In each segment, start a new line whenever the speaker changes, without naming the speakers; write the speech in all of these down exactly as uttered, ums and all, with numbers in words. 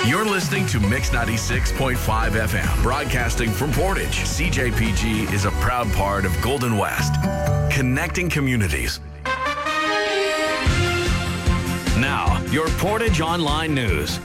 You're listening to Mix ninety-six point five F M, broadcasting from Portage. C J P G is a proud part of Golden West, connecting communities. Now, your Portage Online News.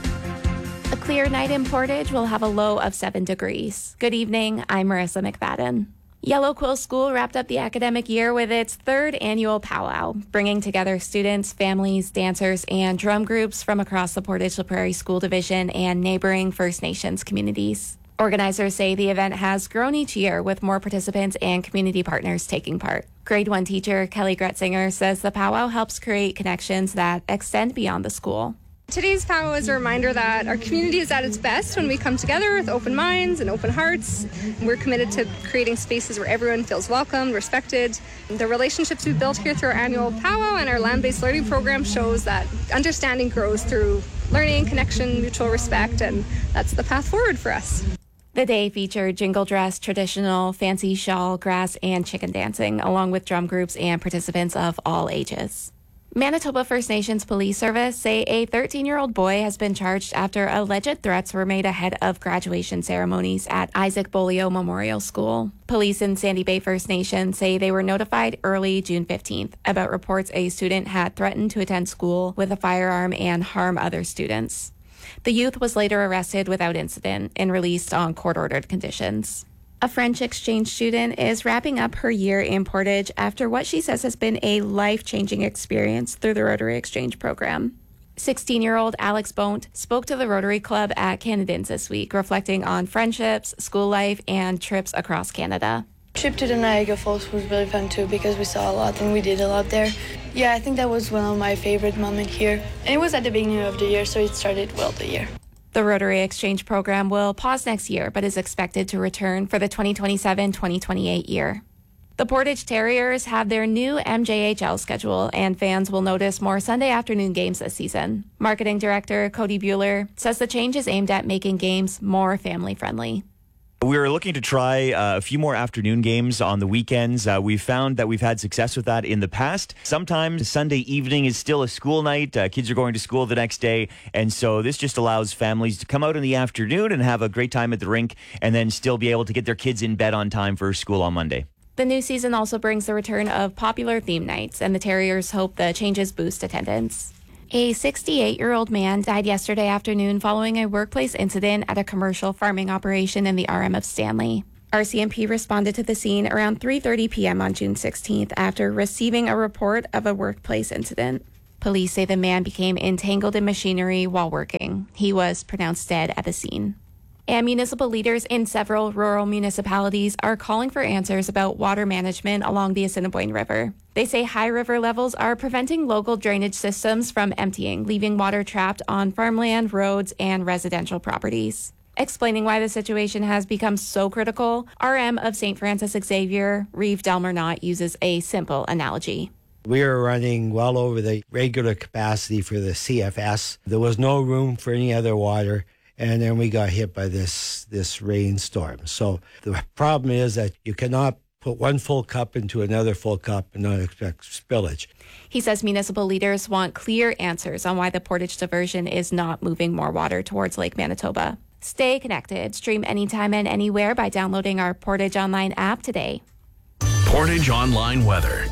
A clear night in Portage will have a low of seven degrees. Good evening, I'm Marissa McFadden. Yellow Quill School wrapped up the academic year with its third annual powwow, bringing together students, families, dancers, and drum groups from across the Portage-La Prairie School Division and neighboring First Nations communities. Organizers say the event has grown each year with more participants and community partners taking part. Grade one teacher Kelly Gretzinger says the powwow helps create connections that extend beyond the school.
Today's powwow is a reminder that our community is at its best when we come together with open minds and open hearts. We're committed to creating spaces where everyone feels welcome, respected. The relationships we've built here through our annual powwow and our land-based learning program shows that understanding grows through learning, connection, mutual respect, and that's the path forward for us.
The day featured jingle dress, traditional, fancy shawl, grass, and chicken dancing, along with drum groups and participants of all ages. Manitoba First Nations Police Service say a thirteen-year-old boy has been charged after alleged threats were made ahead of graduation ceremonies at Isaac Bolio Memorial School. Police in Sandy Bay First Nation say they were notified early June fifteenth about reports a student had threatened to attend school with a firearm and harm other students. The youth was later arrested without incident and released on court-ordered conditions. A French exchange student is wrapping up her year in Portage after what she says has been a life-changing experience through the Rotary Exchange program. sixteen-year-old Alex Bont spoke to the Rotary Club at Canadians this week, reflecting on friendships, school life, and trips across Canada.
Trip to the Niagara Falls was really fun too because we saw a lot and we did a lot there. Yeah, I think that was one of my favorite moments here. And it was at the beginning of the year, so it started well the year.
The Rotary Exchange program will pause next year, but is expected to return for the twenty twenty-seven twenty twenty-eight year. The Portage Terriers have their new M J H L schedule, and fans will notice more Sunday afternoon games this season. Marketing Director Cody Bueller says the change is aimed at making games more family-friendly.
We were looking to try uh, a few more afternoon games on the weekends. Uh, we've found that we've had success with that in the past. Sometimes Sunday evening is still a school night. Uh, kids are going to school the next day. And so this just allows families to come out in the afternoon and have a great time at the rink and then still be able to get their kids in bed on time for school on Monday.
The new season also brings the return of popular theme nights, and the Terriers hope the changes boost attendance. A sixty-eight-year-old man died yesterday afternoon following a workplace incident at a commercial farming operation in the R M of Stanley. R C M P responded to the scene around three thirty p.m. on June sixteenth after receiving a report of a workplace incident. Police say the man became entangled in machinery while working. He was pronounced dead at the scene. And municipal leaders in several rural municipalities are calling for answers about water management along the Assiniboine River. They say high river levels are preventing local drainage systems from emptying, leaving water trapped on farmland, roads, and residential properties. Explaining why the situation has become so critical, R M of Saint Francis Xavier, Reeve Delmernot, uses a simple analogy.
We were running well over the regular capacity for the C F S. There was no room for any other water. And then we got hit by this this rainstorm. So the problem is that you cannot put one full cup into another full cup and not expect spillage.
He says municipal leaders want clear answers on why the Portage diversion is not moving more water towards Lake Manitoba. Stay connected. Stream anytime and anywhere by downloading our Portage Online app today.
Portage Online weather.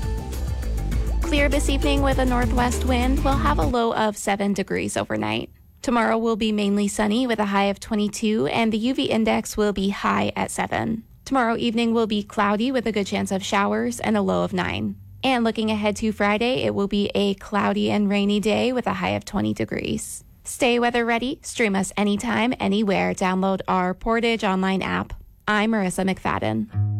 Clear this evening with a northwest wind. We'll have a low of seven degrees overnight. Tomorrow will be mainly sunny with a high of twenty-two, and the U V index will be high at seven. Tomorrow evening will be cloudy with a good chance of showers and a low of nine. And looking ahead to Friday, it will be a cloudy and rainy day with a high of twenty degrees. Stay weather ready. Stream us anytime, anywhere. Download our Portage Online app. I'm Marissa McFadden.